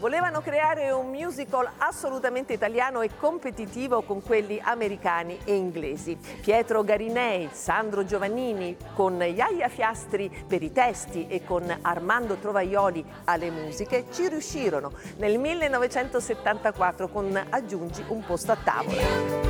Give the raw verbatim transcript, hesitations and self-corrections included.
Volevano creare un musical assolutamente italiano e competitivo con quelli americani e inglesi. Pietro Garinei, Sandro Giovannini con Iaia Fiastri per i testi e con Armando Trovaioli alle musiche ci riuscirono nel millenovecentosettantaquattro con Aggiungi un posto a tavola.